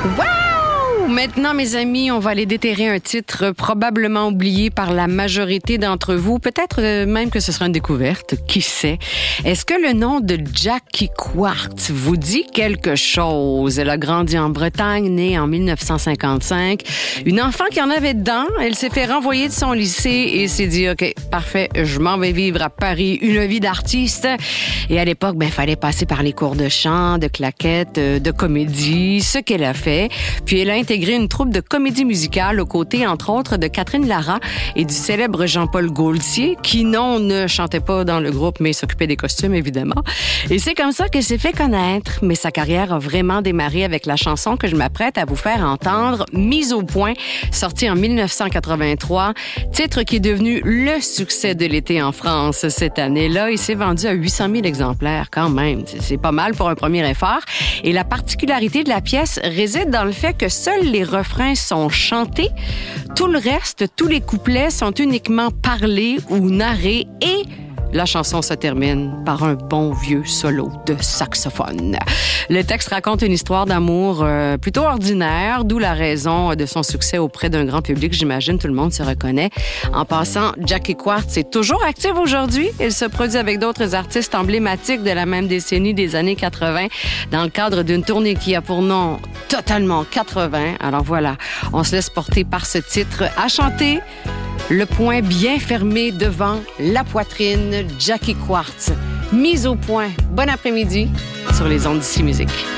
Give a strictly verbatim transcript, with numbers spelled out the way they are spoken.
Wow! Maintenant, mes amis, on va aller déterrer un titre probablement oublié par la majorité d'entre vous. Peut-être même que ce sera une découverte. Qui sait? Est-ce que le nom de Jackie Quartz vous dit quelque chose? Elle a grandi en Bretagne, née en dix-neuf cent cinquante-cinq. Une enfant qui en avait dedans. Elle s'est fait renvoyer de son lycée et s'est dit, OK, parfait, je m'en vais vivre à Paris une vie d'artiste. Et à l'époque, ben, il fallait passer par les cours de chant, de claquettes, de comédie, ce qu'elle a fait. Puis elle a intégré une troupe de comédie musicale aux côtés, entre autres, de Catherine Lara et du célèbre Jean-Paul Gaultier, qui, non, ne chantait pas dans le groupe, mais s'occupait des costumes, évidemment. Et c'est comme ça qu'elle s'est fait connaître. Mais sa carrière a vraiment démarré avec la chanson que je m'apprête à vous faire entendre, Mise au point, sortie en dix-neuf cent quatre-vingt-trois, titre qui est devenu le succès de l'été en France cette année-là. Il s'est vendu à huit cent mille exemplaires, quand même. C'est pas mal pour un premier effort. Et la particularité de la pièce réside dans le fait que seuls les refrains sont chantés. Tout le reste, tous les couplets sont uniquement parlés ou narrés et la chanson se termine par un bon vieux solo de saxophone. Le texte raconte une histoire d'amour euh, plutôt ordinaire, d'où la raison de son succès auprès d'un grand public. J'imagine tout le monde se reconnaît. En passant, Jackie Quartz est toujours active aujourd'hui. Elle se produit avec d'autres artistes emblématiques de la même décennie des années quatre-vingt dans le cadre d'une tournée qui a pour nom Totalement quatre-vingts. Alors voilà, on se laisse porter par ce titre à chanter. Le poing bien fermé devant la poitrine, Jackie Quartz. Mise au point. Bon après-midi sur les ondes d'Ici Musique.